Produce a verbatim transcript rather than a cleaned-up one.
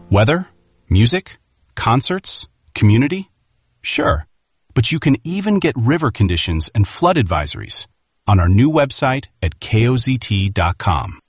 Weather, music, concerts, community? Sure, but you can even get river conditions and flood advisories on our new website at K O Z T dot com.